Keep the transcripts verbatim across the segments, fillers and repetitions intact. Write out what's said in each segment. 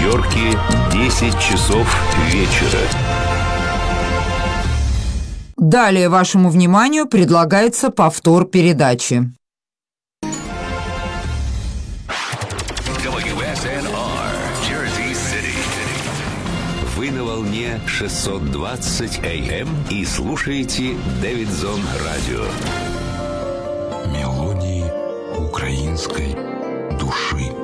Нью-Йорке десять часов вечера. Далее вашему вниманию предлагается повтор передачи. дабл ю эс эн ар, Jersey City. Вы на волне шестьсот двадцать эй эм и слушаете Дэвидсон Радио. Мелодии украинской души.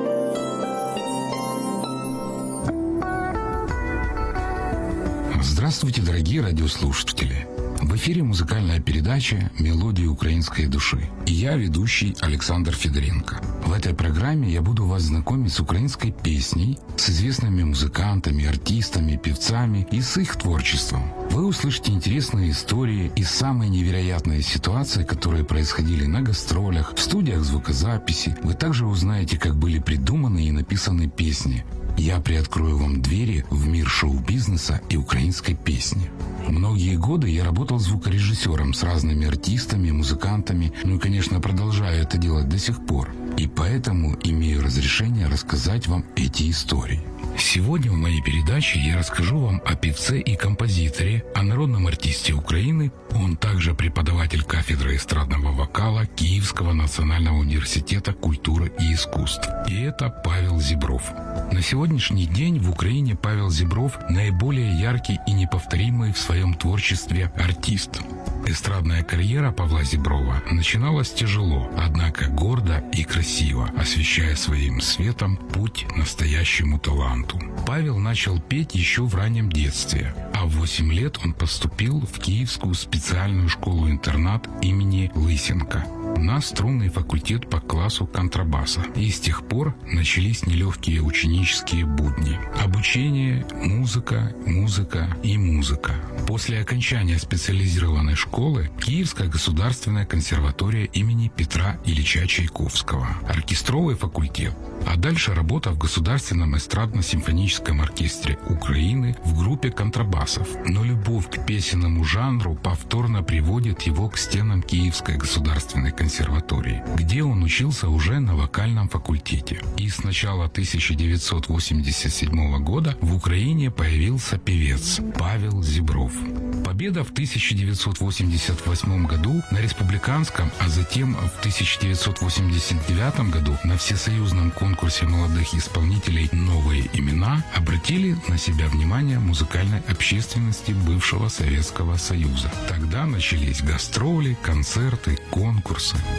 Здравствуйте, дорогие радиослушатели! В эфире музыкальная передача «Мелодии украинской души». И я, ведущий Александр Федоренко. В этой программе я буду вас знакомить с украинской песней, с известными музыкантами, артистами, певцами и с их творчеством. Вы услышите интересные истории и самые невероятные ситуации, которые происходили на гастролях, в студиях звукозаписи. Вы также узнаете, как были придуманы и написаны песни. Я приоткрою вам двери в мир шоу-бизнеса и украинской песни. Многие годы я работал звукорежиссером с разными артистами, музыкантами, ну и, конечно, продолжаю это делать до сих пор. И поэтому имею разрешение рассказать вам эти истории. Сегодня в моей передаче я расскажу вам о певце и композиторе, о народном артисте Украины. Он также преподаватель кафедры эстрадного вокала Киевского национального университета культуры и искусств. И это Павел Зебров. На сегодняшний день в Украине Павел Зебров наиболее яркий и неповторимый в своем творчестве артист. Эстрадная карьера Павла Зеброва начиналась тяжело, однако гордо и красиво, освещая своим светом путь настоящему таланту. Павел начал петь еще в раннем детстве, а в восемь лет он поступил в Киевскую специальную школу-интернат имени Лысенко на струнный факультет по классу контрабаса. И с тех пор начались нелегкие ученические будни. Обучение, музыка, музыка и музыка. После окончания специализированной школы Киевская государственная консерватория имени Петра Ильича Чайковского, оркестровый факультет, а дальше работа в Государственном эстрадно-симфоническом оркестре Украины в группе контрабасов. Но любовь к песенному жанру повторно приводит его к стенам Киевской государственной консерватории, где он учился уже на вокальном факультете. И с начала тысяча девятьсот восемьдесят седьмого года в Украине появился певец Павел Зебров. Победа в тысяча девятьсот восемьдесят восьмом году на республиканском, а затем в тысяча девятьсот восемьдесят девятом году на всесоюзном конкурсе молодых исполнителей «Новые имена» обратили на себя внимание музыкальной общественности бывшего Советского Союза. Тогда начались гастроли, концерты, конкурсы.